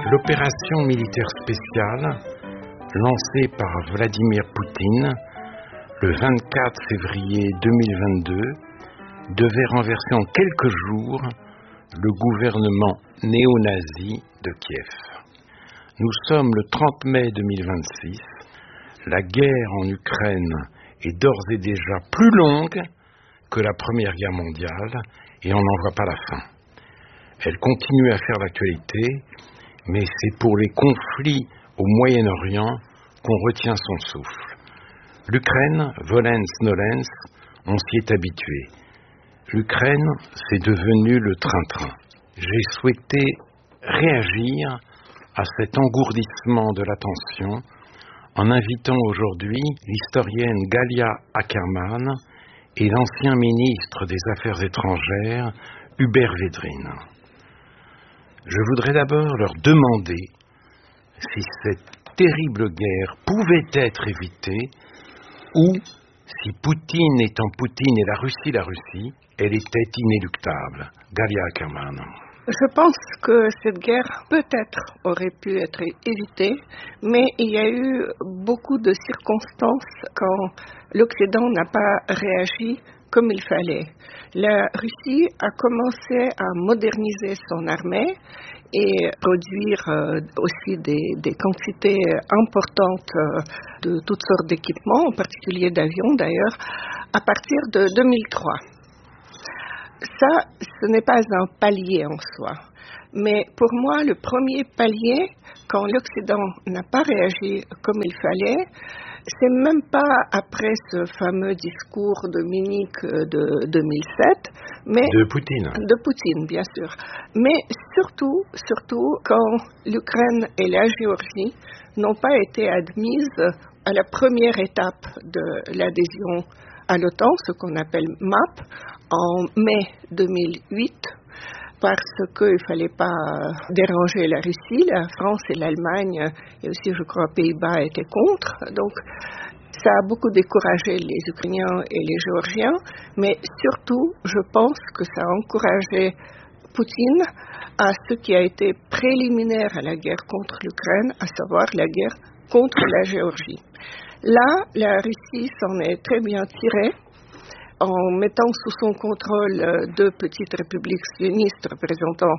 L'opération militaire spéciale, lancée par Vladimir Poutine le 24 février 2022, devait renverser en quelques jours le gouvernement néo-nazi de Kiev. Nous sommes le 30 mai 2026. La guerre en Ukraine est d'ores et déjà plus longue que la Première Guerre mondiale et on n'en voit pas la fin. Elle continue à faire l'actualité, mais c'est pour les conflits au Moyen-Orient qu'on retient son souffle. L'Ukraine, volens-nolens, on s'y est habitué. L'Ukraine, c'est devenu le train-train. J'ai souhaité réagir à cet engourdissement de l'attention en invitant aujourd'hui l'historienne Galia Ackermann et l'ancien ministre des Affaires étrangères, Hubert Védrine. Je voudrais d'abord leur demander si cette terrible guerre pouvait être évitée ou si Poutine étant Poutine et la Russie, elle était inéluctable. Galia Ackermann. Je pense que cette guerre peut-être aurait pu être évitée, mais il y a eu beaucoup de circonstances quand l'Occident n'a pas réagi comme il fallait. La Russie a commencé à moderniser son armée et produire aussi des quantités importantes de toutes sortes d'équipements, en particulier d'avions d'ailleurs, à partir de 2003. Ça, ce n'est pas un palier en soi. Mais pour moi, le premier palier, quand l'Occident n'a pas réagi comme il fallait, c'est même pas après ce fameux discours de Munich de 2007, mais de Poutine. De Poutine, bien sûr. Mais surtout quand l'Ukraine et la Géorgie n'ont pas été admises à la première étape de l'adhésion à l'OTAN, ce qu'on appelle MAP, en mai 2008, parce qu'il ne fallait pas déranger la Russie. La France et l'Allemagne, et aussi, je crois, Pays-Bas étaient contre. Donc, ça a beaucoup découragé les Ukrainiens et les Géorgiens, mais surtout, je pense que ça a encouragé Poutine à ce qui a été préliminaire à la guerre contre l'Ukraine, à savoir la guerre contre la Géorgie. Là, la Russie s'en est très bien tirée en mettant sous son contrôle deux petites républiques sionistes représentant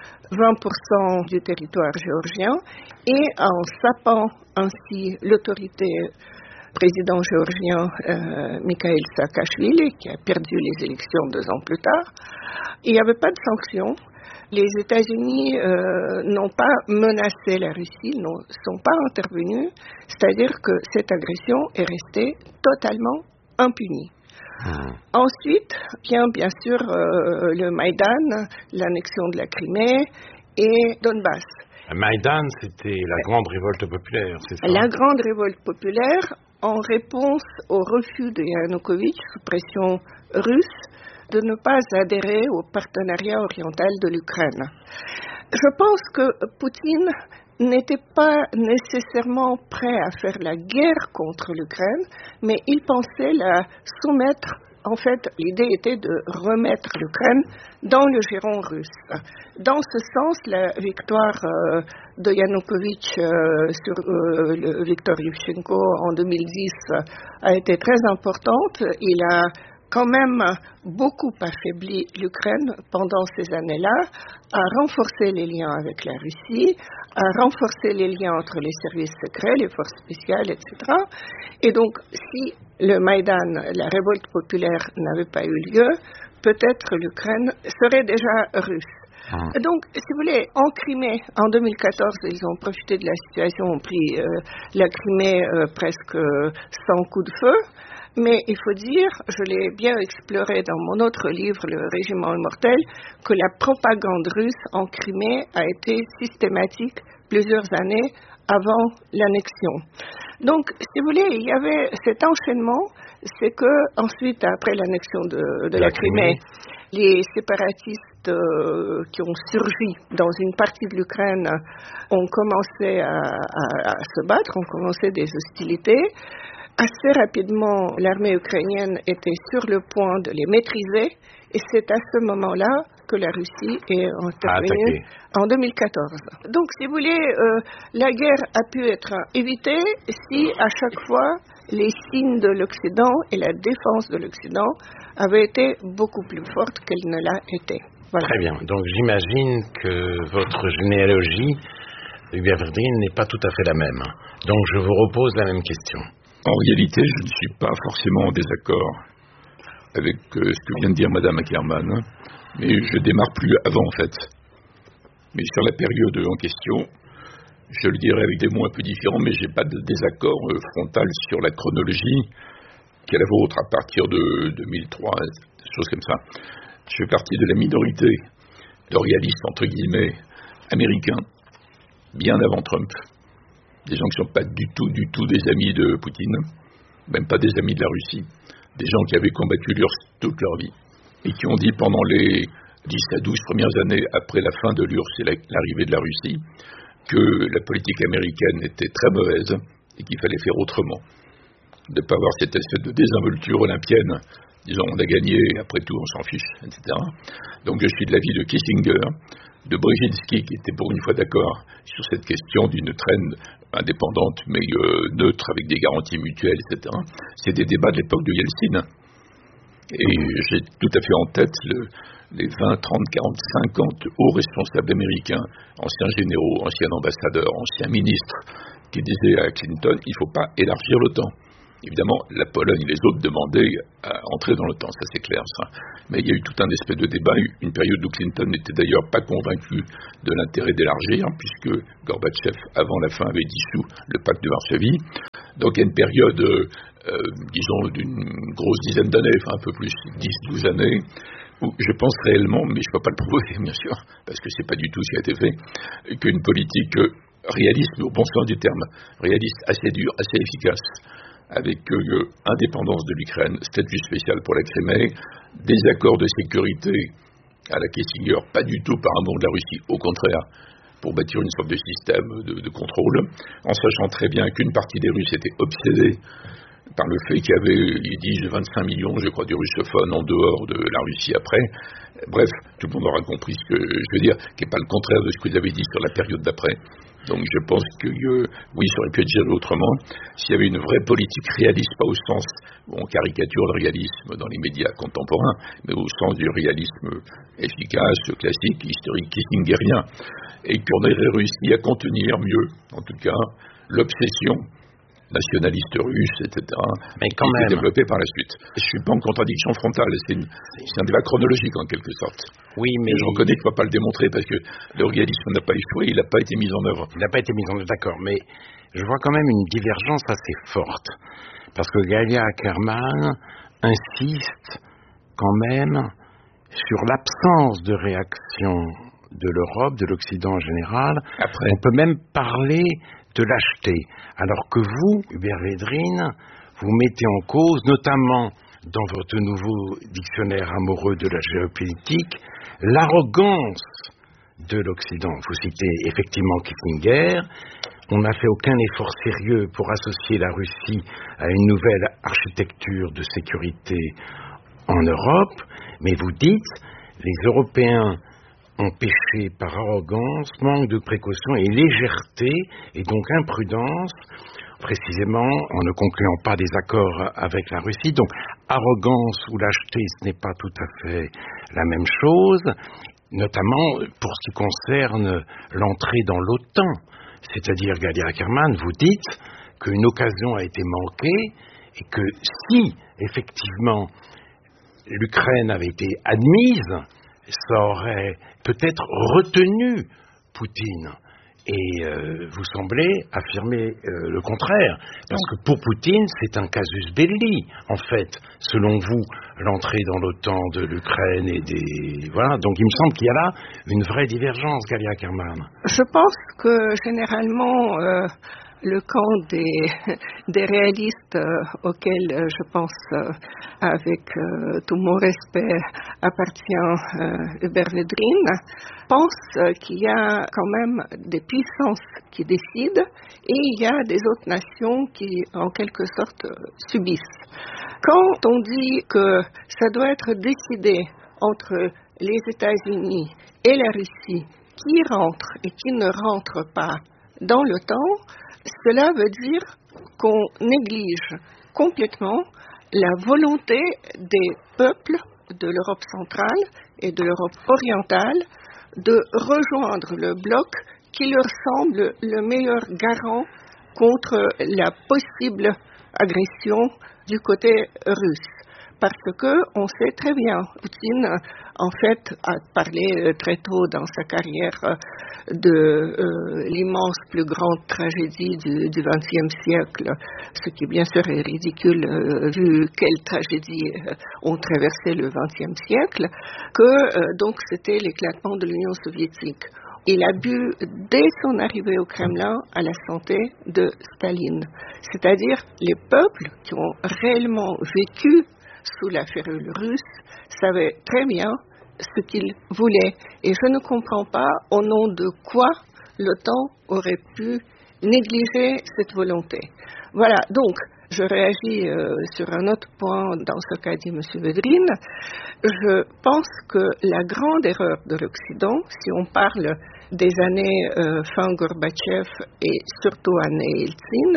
20% du territoire géorgien et en sapant ainsi l'autorité président géorgien Mikhail Saakashvili, qui a perdu les élections 2 ans plus tard. Il n'y avait pas de sanctions. Les États-Unis n'ont pas menacé la Russie, ne sont pas intervenus, c'est-à-dire que cette agression est restée totalement impunie. Ensuite vient bien sûr le Maïdan, l'annexion de la Crimée et Donbass. Le Maïdan, c'était la grande révolte populaire, c'est ça? La grande révolte populaire en réponse au refus de Yanukovych, sous pression russe, de ne pas adhérer au partenariat oriental de l'Ukraine. Je pense que Poutine n'était pas nécessairement prêt à faire la guerre contre l'Ukraine, mais il pensait la soumettre. En fait, l'idée était de remettre l'Ukraine dans le giron russe. Dans ce sens, la victoire de Yanukovych sur Viktor Yushchenko en 2010 a été très importante. Il a quand même beaucoup affaibli l'Ukraine pendant ces années-là, a renforcé les liens avec la Russie, a renforcé les liens entre les services secrets, les forces spéciales, etc. Et donc, si le Maïdan, la révolte populaire, n'avait pas eu lieu, peut-être l'Ukraine serait déjà russe. Donc, si vous voulez, en Crimée, en 2014, ils ont profité de la situation, ont pris la Crimée presque sans coup de feu. Mais il faut dire, je l'ai bien exploré dans mon autre livre, Le Régiment immortel, que la propagande russe en Crimée a été systématique plusieurs années avant l'annexion. Donc, si vous voulez, il y avait cet enchaînement, c'est que ensuite, après l'annexion de la Crimée, les séparatistes qui ont surgi dans une partie de l'Ukraine ont commencé à se battre, ont commencé des hostilités. assez rapidement, l'armée ukrainienne était sur le point de les maîtriser, et c'est à ce moment-là que la Russie est intervenue en 2014. Donc, si vous voulez, la guerre a pu être évitée si à chaque fois les signes de l'Occident et la défense de l'Occident avaient été beaucoup plus fortes qu'elles ne l'a été. Voilà. Très bien. Donc j'imagine que votre généalogie, Hubert Védrine, n'est pas tout à fait la même. Donc je vous repose la même question. En réalité, je ne suis pas forcément en désaccord avec ce que vient de dire Madame Ackermann, mais je démarre plus avant en fait. Mais sur la période en question, je le dirais avec des mots un peu différents, mais j'ai pas de désaccord frontal sur la chronologie qui est la vôtre à partir de 2003, des choses comme ça. Je fais partie de la minorité de réalistes, entre guillemets, américains, bien avant Trump. Des gens qui ne sont pas du tout des amis de Poutine, même pas des amis de la Russie. Des gens qui avaient combattu l'URSS toute leur vie et qui ont dit pendant les 10 à 12 premières années après la fin de l'URSS et l'arrivée de la Russie que la politique américaine était très mauvaise et qu'il fallait faire autrement. De ne pas avoir cette espèce de désinvolture olympienne, disons on a gagné, après tout on s'en fiche, etc. Donc je suis de l'avis de Kissinger, de Brzezinski, qui était pour une fois d'accord sur cette question d'une traîne indépendante mais neutre avec des garanties mutuelles, etc. C'est des débats de l'époque de Yeltsin. Et j'ai tout à fait en tête les 20, 30, 40, 50 hauts responsables américains, anciens généraux, anciens ambassadeurs, anciens ministres, qui disaient à Clinton, il ne faut pas élargir l'OTAN. Évidemment, la Pologne et les autres demandaient à entrer dans l'OTAN, ça c'est clair ça. Mais il y a eu tout un espèce de débat, une période où Clinton n'était d'ailleurs pas convaincu de l'intérêt d'élargir, puisque Gorbatchev, avant la fin, avait dissous le pacte de Varsovie. Donc il y a une période, disons, d'une grosse dizaine d'années, enfin un peu plus, 10-12 années, où je pense réellement, mais je ne peux pas le prouver bien sûr, parce que c'est pas du tout ce qui a été fait, qu'une politique réaliste, mais au bon sens du terme, réaliste, assez dure, assez efficace, avec indépendance de l'Ukraine, statut spécial pour la Crimée, des accords de sécurité à la Kissinger, pas du tout par amour de la Russie, au contraire, pour bâtir une sorte de système de contrôle, en sachant très bien qu'une partie des Russes était obsédée par le fait qu'il y avait, ils disent, 25 millions, je crois, de russophones en dehors de la Russie après. Bref, tout le monde aura compris ce que je veux dire, qui n'est pas le contraire de ce que vous avez dit sur la période d'après. Donc je pense que, oui, ça aurait pu être géré autrement, s'il y avait une vraie politique réaliste, pas au sens où on caricature le réalisme dans les médias contemporains, mais au sens du réalisme efficace, classique, historique, kissingerien, et qu'on aurait réussi à contenir mieux, en tout cas, l'obsession nationaliste russe, etc., mais quand même développé par la suite. Je ne suis pas en contradiction frontale, c'est un débat chronologique en quelque sorte. Oui, mais je reconnais qu'il ne faut pas le démontrer parce que le réalisme n'a pas échoué, il n'a pas été mis en œuvre. Il n'a pas été mis en œuvre, d'accord, mais je vois quand même une divergence assez forte, parce que Galia Ackermann insiste quand même sur l'absence de réaction de l'Europe, de l'Occident en général. Après. On peut même parler de lâcheté, alors que vous, Hubert Védrine, vous mettez en cause, notamment dans votre nouveau dictionnaire amoureux de la géopolitique, l'arrogance de l'Occident. Vous citez effectivement Kissinger. On n'a fait aucun effort sérieux pour associer la Russie à une nouvelle architecture de sécurité en Europe, mais vous dites, les Européens ont péché par arrogance, manque de précaution et légèreté, et donc imprudence, précisément en ne concluant pas des accords avec la Russie. Donc arrogance ou lâcheté, ce n'est pas tout à fait la même chose, notamment pour ce qui concerne l'entrée dans l'OTAN. C'est-à-dire, Galia Ackermann, vous dites qu'une occasion a été manquée et que si, effectivement, l'Ukraine avait été admise, ça aurait peut-être retenu Poutine. Et vous semblez affirmer le contraire. Parce que pour Poutine, c'est un casus belli, en fait, selon vous, l'entrée dans l'OTAN de l'Ukraine et des... Voilà, donc il me semble qu'il y a là une vraie divergence, Galia Ackermann. Je pense que, généralement, le camp des réalistes auxquels je pense, avec tout mon respect, appartient Hubert Védrine, pense qu'il y a quand même des puissances qui décident et il y a des autres nations qui, en quelque sorte, subissent. Quand on dit que ça doit être décidé entre les États-Unis et la Russie, qui rentre et qui ne rentre pas dans l'OTAN, cela veut dire qu'on néglige complètement la volonté des peuples de l'Europe centrale et de l'Europe orientale de rejoindre le bloc qui leur semble le meilleur garant contre la possible agression du côté russe. Parce que on sait très bien, Poutine, en fait, a parlé très tôt dans sa carrière de l'immense plus grande tragédie du XXe siècle, ce qui bien sûr est ridicule vu quelles tragédies ont traversé le XXe siècle, que donc c'était l'éclatement de l'Union soviétique. Il a bu, dès son arrivée au Kremlin, à la santé de Staline. C'est-à-dire les peuples qui ont réellement vécu sous la férule russe savaient très bien ce qu'ils voulaient. Et je ne comprends pas au nom de quoi l'OTAN aurait pu négliger cette volonté. Voilà, donc je réagis sur un autre point dans ce qu'a dit M. Védrine. Je pense que la grande erreur de l'Occident, si on parle des années fin Gorbatchev et surtout années Yeltsin,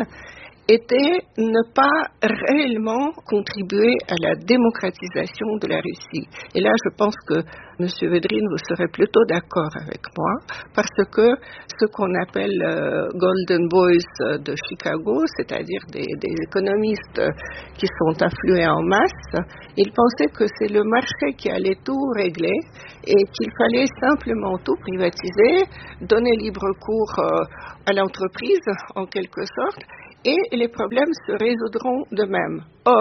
était ne pas réellement contribuer à la démocratisation de la Russie. Et là, je pense que M. Védrine, vous serez plutôt d'accord avec moi, parce que ce qu'on appelle Golden Boys de Chicago, c'est-à-dire des économistes qui sont afflués en masse, ils pensaient que c'est le marché qui allait tout régler et qu'il fallait simplement tout privatiser, donner libre cours à l'entreprise, en quelque sorte, et les problèmes se résoudront d'eux-mêmes.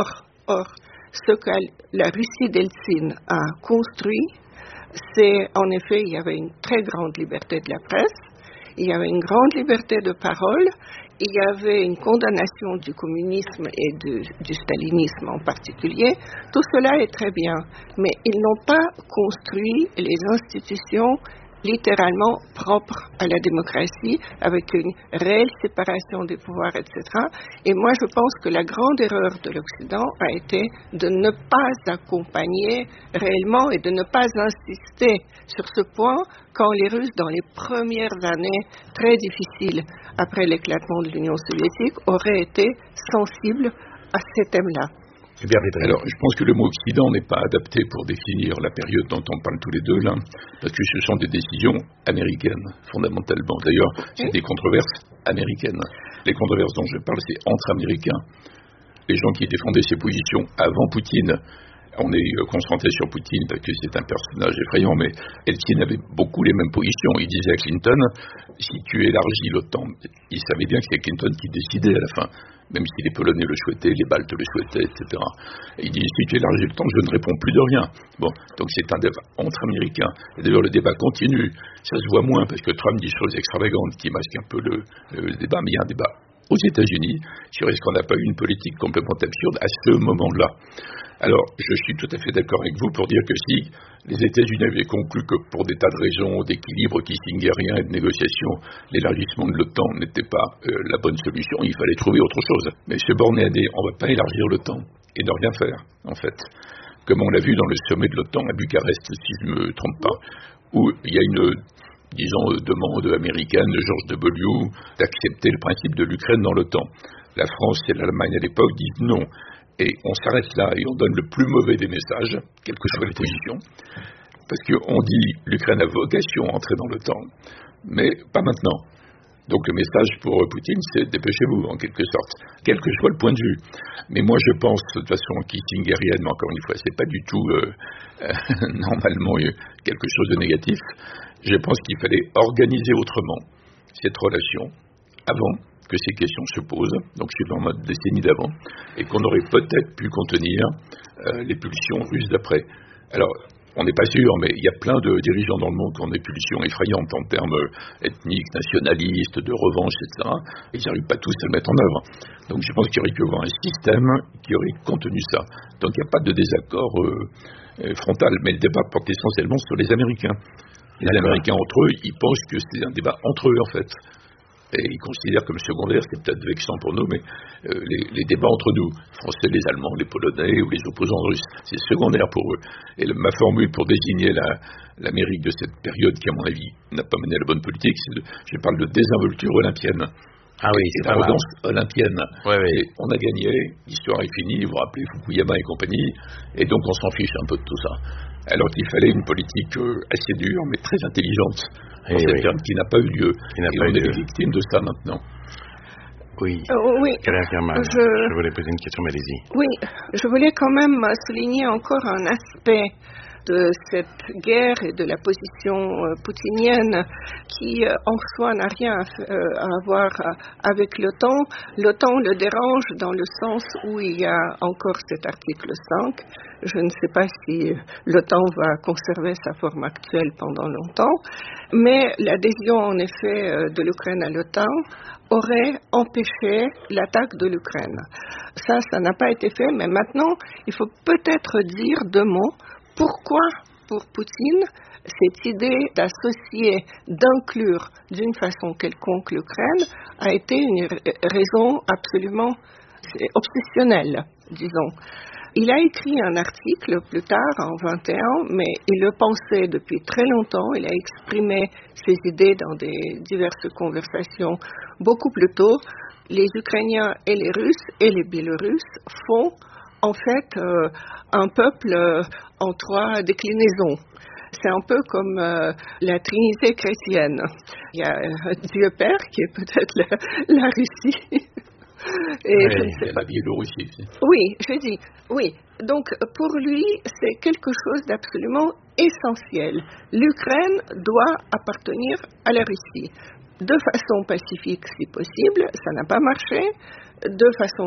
Or, ce que la Russie d'Eltsine a construit, c'est en effet, il y avait une très grande liberté de la presse, il y avait une grande liberté de parole, il y avait une condamnation du communisme et du stalinisme en particulier. Tout cela est très bien, mais ils n'ont pas construit les institutions littéralement propre à la démocratie, avec une réelle séparation des pouvoirs, etc. Et moi, je pense que la grande erreur de l'Occident a été de ne pas accompagner réellement et de ne pas insister sur ce point quand les Russes, dans les premières années très difficiles après l'éclatement de l'Union soviétique, auraient été sensibles à ces thèmes-là. Alors, je pense que le mot Occident n'est pas adapté pour définir la période dont on parle tous les deux là, parce que ce sont des décisions américaines, fondamentalement. D'ailleurs, c'est des controverses américaines. Les controverses dont je parle, c'est entre Américains. Les gens qui défendaient ces positions avant Poutine, on est concentré sur Poutine parce que c'est un personnage effrayant, mais Eltsine avait beaucoup les mêmes positions. Il disait à Clinton, si tu élargis l'OTAN, il savait bien que c'est Clinton qui décidait à la fin, même si les Polonais le souhaitaient, les Baltes le souhaitaient, etc. Et il dit, si tu élargis l'OTAN, je ne réponds plus de rien. Bon, donc c'est un débat entre Américains. Et d'ailleurs, le débat continue. Ça se voit moins parce que Trump dit choses extravagantes qui masquent un peu le débat, mais il y a un débat aux États-Unis sur est-ce qu'on n'a pas eu une politique complètement absurde à ce moment-là. Alors, je suis tout à fait d'accord avec vous pour dire que si les États-Unis avaient conclu que pour des tas de raisons d'équilibre kissingérien et de négociation, l'élargissement de l'OTAN n'était pas la bonne solution, il fallait trouver autre chose. Mais se borner à dire on ne va pas élargir l'OTAN et ne rien faire, en fait. Comme on l'a vu dans le sommet de l'OTAN à Bucarest, si je ne me trompe pas, où il y a une, disons, demande américaine de George W. d'accepter le principe de l'Ukraine dans l'OTAN. La France et l'Allemagne à l'époque disent non. Et on s'arrête là et on donne le plus mauvais des messages, quelle que soit la position, parce qu'on dit l'Ukraine a vocation à entrer dans l'OTAN, mais pas maintenant. Donc le message pour Poutine, c'est dépêchez-vous, en quelque sorte, quel que soit le point de vue. Mais moi je pense, de toute façon, kissingérienne, mais encore une fois, c'est pas du tout normalement quelque chose de négatif. Je pense qu'il fallait organiser autrement cette relation avant que ces questions se posent, donc c'est dans notre décennie d'avant, et qu'on aurait peut-être pu contenir les pulsions russes d'après. Alors, On n'est pas sûr, mais il y a plein de dirigeants dans le monde qui ont des pulsions effrayantes en termes ethniques, nationalistes, de revanche, etc. Et ils n'arrivent pas tous à le mettre en œuvre. Donc je pense qu'il y aurait pu avoir un système qui aurait contenu ça. Donc il n'y a pas de désaccord frontal, mais le débat porte essentiellement sur les Américains. Les Américains entre eux, ils pensent que c'est un débat entre eux en fait. Et ils considèrent comme secondaire, c'est peut-être vexant pour nous, mais les débats entre nous, Français, les Allemands, les Polonais ou les opposants russes, c'est secondaire pour eux. Et ma formule pour désigner l'Amérique de cette période qui, à mon avis, n'a pas mené à la bonne politique, je parle de désinvolture olympienne. Ah oui, c'est d'arrogance olympienne. Ouais, ouais. Et on a gagné, l'histoire est finie, vous vous rappelez Fukuyama et compagnie, et donc on s'en fiche un peu de tout ça. Alors qu'il fallait une politique assez dure, mais très intelligente, qui n'a pas eu lieu. Et on est victime de ça maintenant. Oui. Oui. Je voulais poser une question, mais allez-y. Oui, je voulais quand même souligner encore un aspect de cette guerre et de la position poutinienne qui en soi n'a rien à voir avec l'OTAN. L'OTAN le dérange dans le sens où il y a encore cet article 5. Je ne sais pas si l'OTAN va conserver sa forme actuelle pendant longtemps, mais l'adhésion en effet de l'Ukraine à l'OTAN aurait empêché l'attaque de l'Ukraine. Ça n'a pas été fait, mais maintenant il faut peut-être dire deux mots. Pourquoi, pour Poutine, cette idée d'associer, d'inclure d'une façon quelconque l'Ukraine a été une raison absolument obsessionnelle, disons. Il a écrit un article plus tard, en 21, mais il le pensait depuis très longtemps. Il a exprimé ses idées dans des diverses conversations beaucoup plus tôt. Les Ukrainiens et les Russes et les Biélorusses font en fait un peuple en trois déclinaisons. C'est un peu comme la Trinité chrétienne. Il y a Dieu Père qui est peut-être la Russie. Et la Biélorussie. Oui, je dis, oui. Donc pour lui, c'est quelque chose d'absolument essentiel. L'Ukraine doit appartenir à la Russie. De façon pacifique si possible, ça n'a pas marché. De façon